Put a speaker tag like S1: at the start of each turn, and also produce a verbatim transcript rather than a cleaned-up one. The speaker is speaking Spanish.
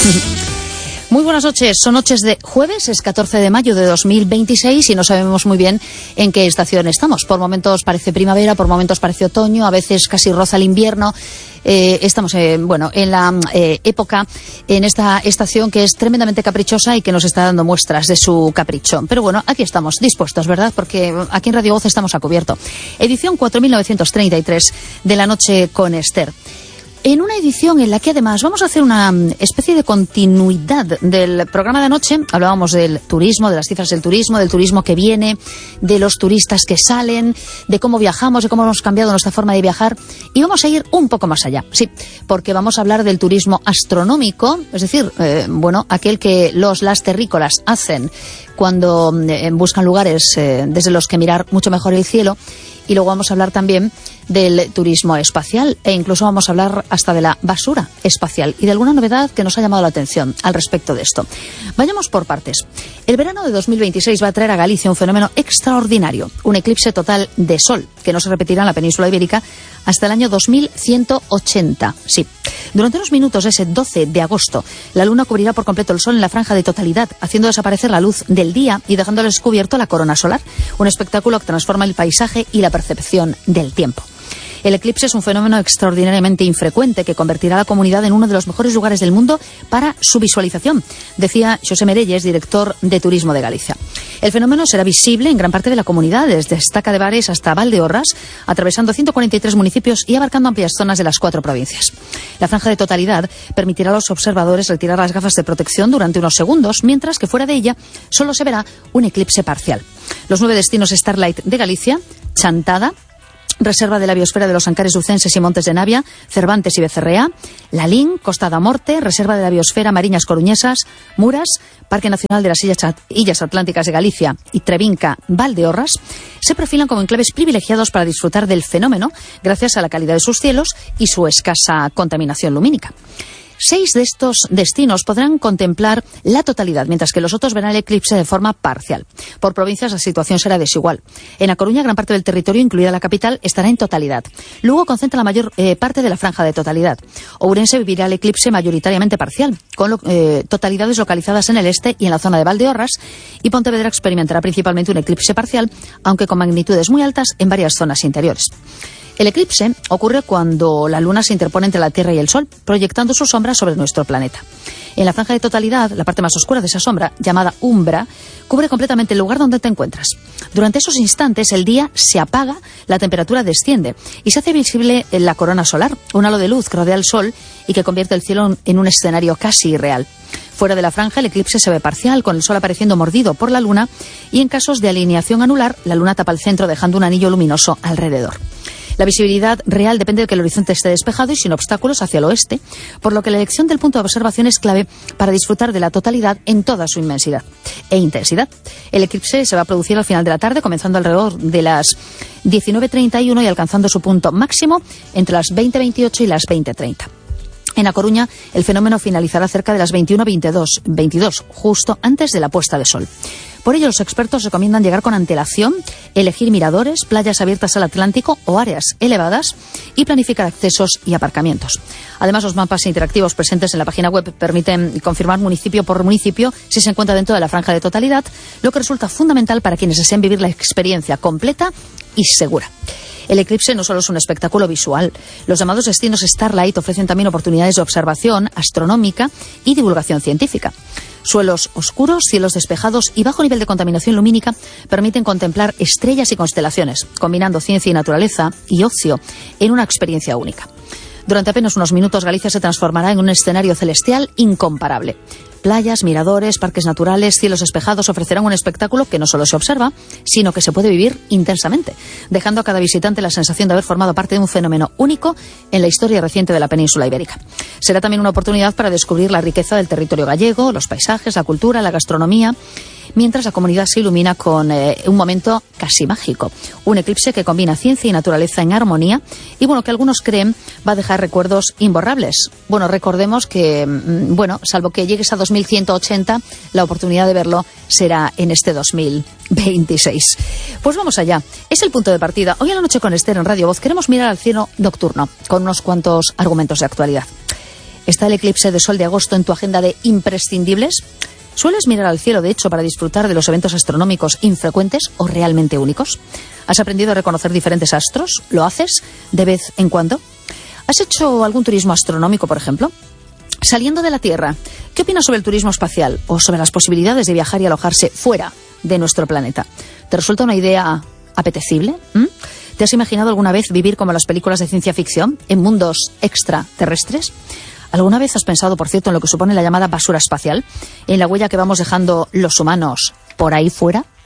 S1: Muy buenas noches, son noches de jueves, es catorce de mayo de dos mil veintiséis y no sabemos muy bien en qué estación estamos. Por momentos parece primavera, por momentos parece otoño, a veces casi roza el invierno. Eh, estamos eh, bueno, en la eh, época, en esta estación que es tremendamente caprichosa y que nos está dando muestras de su capricho. Pero bueno, aquí estamos, dispuestos, ¿verdad? Porque aquí en Radio Voz estamos a cubierto. Edición cuatro mil novecientos treinta y tres de La Noche con Esther. En una edición en la que además vamos a hacer una especie de continuidad del programa de anoche. Hablábamos del turismo, de las cifras del turismo, del turismo que viene, de los turistas que salen, de cómo viajamos, de cómo hemos cambiado nuestra forma de viajar. Y vamos a ir un poco más allá, sí, porque vamos a hablar del turismo astronómico, es decir, eh, bueno, aquel que los las terrícolas hacen cuando eh, buscan lugares eh, desde los que mirar mucho mejor el cielo. Y luego vamos a hablar también del turismo espacial e incluso vamos a hablar hasta de la basura espacial y de alguna novedad que nos ha llamado la atención al respecto de esto. Vayamos por partes. El verano de dos mil veintiséis va a traer a Galicia un fenómeno extraordinario, un eclipse total de sol, que no se repetirá en la península ibérica hasta el año dos mil ciento ochenta. Sí. Durante unos minutos, ese doce de agosto, la luna cubrirá por completo el sol en la franja de totalidad, haciendo desaparecer la luz del día y dejando al descubierto la corona solar, un espectáculo que transforma el paisaje y la percepción del tiempo. El eclipse es un fenómeno extraordinariamente infrecuente que convertirá a la comunidad en uno de los mejores lugares del mundo para su visualización, decía Xosé Merelles, director de Turismo de Galicia. El fenómeno será visible en gran parte de la comunidad, desde Estaca de Bares hasta Valdeorras, atravesando ciento cuarenta y tres municipios y abarcando amplias zonas de las cuatro provincias. La franja de totalidad permitirá a los observadores retirar las gafas de protección durante unos segundos, mientras que fuera de ella solo se verá un eclipse parcial. Los nueve destinos Starlight de Galicia, Chantada, Reserva de la Biosfera de los Ancares Ucenses y Montes de Navia, Cervantes y Becerrea, Lalín, Costa da Morte, Reserva de la Biosfera Mariñas Coruñesas, Muras, Parque Nacional de las Illas Atlánticas de Galicia y Trevinca, Valdeorras, se perfilan como enclaves privilegiados para disfrutar del fenómeno gracias a la calidad de sus cielos y su escasa contaminación lumínica. Seis de estos destinos podrán contemplar la totalidad, mientras que los otros verán el eclipse de forma parcial. Por provincias la situación será desigual. En A Coruña, gran parte del territorio, incluida la capital, estará en totalidad. Lugo concentra la mayor eh, parte de la franja de totalidad. Ourense vivirá el eclipse mayoritariamente parcial, con lo, eh, totalidades localizadas en el este y en la zona de Valdeorras, y Pontevedra experimentará principalmente un eclipse parcial, aunque con magnitudes muy altas en varias zonas interiores. El eclipse ocurre cuando la luna se interpone entre la Tierra y el Sol, proyectando su sombra sobre nuestro planeta. En la franja de totalidad, la parte más oscura de esa sombra, llamada umbra, cubre completamente el lugar donde te encuentras. Durante esos instantes, el día se apaga, la temperatura desciende y se hace visible la corona solar, un halo de luz que rodea el Sol y que convierte el cielo en un escenario casi irreal. Fuera de la franja, el eclipse se ve parcial, con el Sol apareciendo mordido por la luna, y en casos de alineación anular, la luna tapa el centro dejando un anillo luminoso alrededor. La visibilidad real depende de que el horizonte esté despejado y sin obstáculos hacia el oeste, por lo que la elección del punto de observación es clave para disfrutar de la totalidad en toda su inmensidad e intensidad. El eclipse se va a producir al final de la tarde, comenzando alrededor de las diecinueve treinta y uno y alcanzando su punto máximo entre las veinte veintiocho y las veinte treinta. En A Coruña, el fenómeno finalizará cerca de las veintiuno veintidós, veintidós, justo antes de la puesta de sol. Por ello, los expertos recomiendan llegar con antelación, elegir miradores, playas abiertas al Atlántico o áreas elevadas y planificar accesos y aparcamientos. Además, los mapas interactivos presentes en la página web permiten confirmar municipio por municipio si se encuentra dentro de la franja de totalidad, lo que resulta fundamental para quienes deseen vivir la experiencia completa y segura. El eclipse no solo es un espectáculo visual. Los llamados destinos Starlight ofrecen también oportunidades de observación astronómica y divulgación científica. Suelos oscuros, cielos despejados y bajo nivel de contaminación lumínica permiten contemplar estrellas y constelaciones, combinando ciencia y naturaleza y ocio en una experiencia única. Durante apenas unos minutos, Galicia se transformará en un escenario celestial incomparable. Playas, miradores, parques naturales, cielos despejados ofrecerán un espectáculo que no solo se observa, sino que se puede vivir intensamente, dejando a cada visitante la sensación de haber formado parte de un fenómeno único en la historia reciente de la península ibérica. Será también una oportunidad para descubrir la riqueza del territorio gallego, los paisajes, la cultura, la gastronomía, mientras la comunidad se ilumina con eh, un momento casi mágico. Un eclipse que combina ciencia y naturaleza en armonía y, bueno, que algunos creen va a dejar recuerdos imborrables. Bueno, recordemos que, bueno, salvo que llegues a dos mil ciento ochenta, la oportunidad de verlo será en este dos mil veintiséis. Pues vamos allá. Es el punto de partida. Hoy a la noche con Esther en Radio Voz queremos mirar al cielo nocturno con unos cuantos argumentos de actualidad. ¿Está el eclipse de sol de agosto en tu agenda de imprescindibles? ¿Sueles mirar al cielo, de hecho, para disfrutar de los eventos astronómicos infrecuentes o realmente únicos? ¿Has aprendido a reconocer diferentes astros? ¿Lo haces de vez en cuando? ¿Has hecho algún turismo astronómico, por ejemplo? Saliendo de la Tierra, ¿qué opinas sobre el turismo espacial o sobre las posibilidades de viajar y alojarse fuera de nuestro planeta? ¿Te resulta una idea apetecible? ¿Mm? ¿Te has imaginado alguna vez vivir como las películas de ciencia ficción, en mundos extraterrestres? ¿Alguna vez has pensado, por cierto, en lo que supone la llamada basura espacial, en la huella que vamos dejando los humanos por ahí fuera?